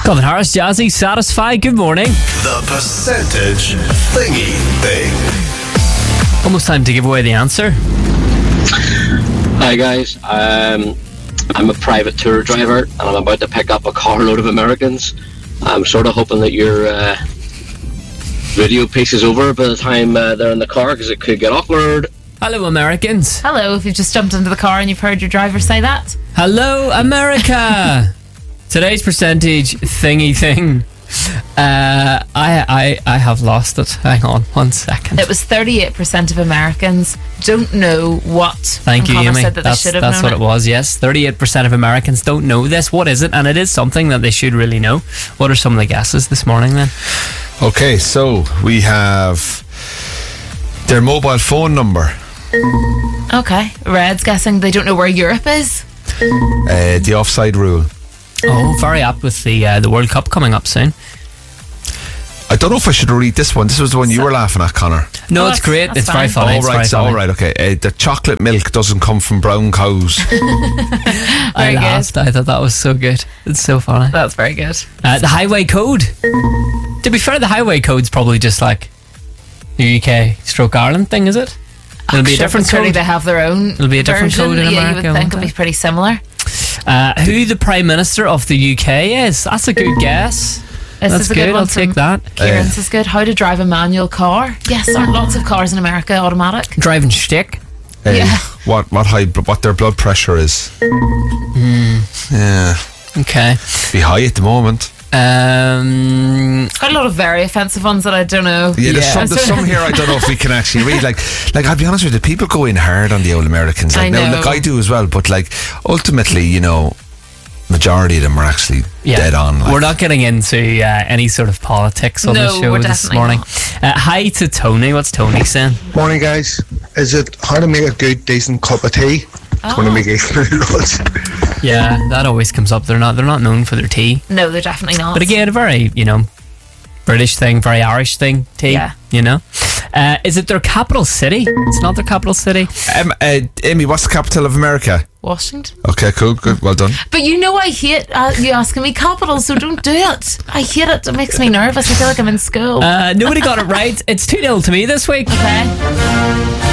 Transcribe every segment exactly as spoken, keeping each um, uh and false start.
Calvin Harris, Jazzy, Satisfied, good morning. The percentage thingy thing. Almost time to give away the answer. Hi guys, um, I'm a private tour driver and I'm about to pick up a carload of Americans. I'm sort of hoping that your uh, video piece is over by the time uh, they're in the car, because it could get awkward. Hello, Americans. Hello, if you've just jumped into the car and you've heard your driver say that. Hello, America. Today's percentage thingy thing. Uh, I, I I have lost it. Hang on one second. It was thirty-eight percent of Americans don't know what. Thank you, Connor Amy. said that That's, they should have that's known what it was, yes. thirty-eight percent of Americans don't know this. What is it? And it is something that they should really know. What are some of the guesses this morning then? Okay, so we have their mobile phone number. Okay, Red's guessing they don't know where Europe is. Uh, the offside rule. Oh, very apt with the uh, the World Cup coming up soon. I don't know if I should read this one. This was the one you were laughing at, Connor. No, Oh, it's that's- great. that's It's very fine. funny. All It's right, very so, funny. all right, okay. Uh, the chocolate milk doesn't come from brown cows. I Very good. laughed. I thought that was so good. It's so funny. That's very good. Uh, the highway code. To be fair, the highway code's probably just like the U K stroke Ireland thing, is it? It'll be a Sure, different but surely code. they have their own. It'll be a different version. code in yeah, America, you would think won't it'll be it? pretty similar. Uh, who the Prime Minister of the U K is? That's a good guess. This That's is a good. good one I'll take from that. Kieran's is good. How to drive a manual car. Yes, aren't lots of cars in America automatic? Driving shtick. Uh, Yeah. What what high what their blood pressure is? Hmm. Yeah, Okay. be high at the moment. Um, Quite a lot of very offensive ones that I don't know. Yeah, there's, Yeah. Some, there's some here I don't know if we can actually read. Like, like I'll be honest with you, people go in hard on the old Americans. Like, I now, know. look, I do as well. But like, ultimately, you know, majority of them are actually yeah. dead on. Like. We're not getting into uh, any sort of politics on No, the show we're this definitely morning. not. Uh, hi to Tony. What's Tony saying? Morning, guys. Is it how to make a good, decent cup of tea? It's one of my gigs. Yeah, that always comes up. They're not. They're not known for their tea. No, they're definitely not. But again, a very, you know, British thing, very Irish thing, tea, Yeah. you know. Uh, is it their capital city? It's not their capital city. Um, uh, Amy, what's the capital of America? Washington. Okay, cool, good, well done. But you know I hate uh, you asking me capitals, so don't do it. I hate it. It makes me nervous. I feel like I'm in school. Uh, nobody got it right. It's two nil to me this week. okay.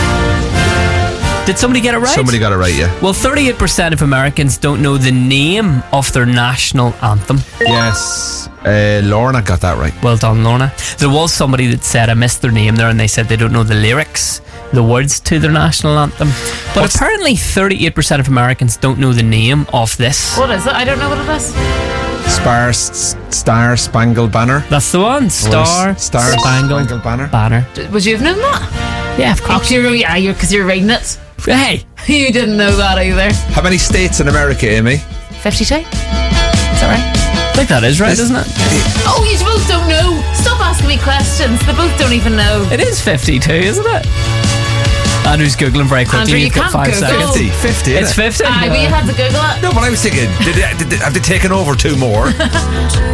Did somebody get it right? Somebody got it right, yeah. Well, thirty-eight percent of Americans don't know the name of their national anthem. Yes, uh, Lorna got that right. Well done, Lorna. There was somebody that said, I missed their name there, and they said they don't know the lyrics, the words to their national anthem. But What's- apparently thirty-eight percent of Americans don't know the name of this. What is it? I don't know what it is. Spar, s- Star Spangled Banner. That's the one. Star, Star Spangled Spangled Banner. Banner. D- Would you have known that? Yeah, of Oh, course. you're, yeah, you're because you're reading it. Hey, You didn't know that either. How many states in America, Amy? Fifty-two. Is that right? I think that is right, isn't it? Oh, you both don't know. Stop asking me questions. They both don't even know. It is fifty-two, isn't it? Andrew's Googling very quickly. Andrew, you You've got can't five Google. seconds. fifty, fifty, It's innit? fifty. Aye, but you had to Google it. No, but I was thinking, did they, did they, have they taken over two more?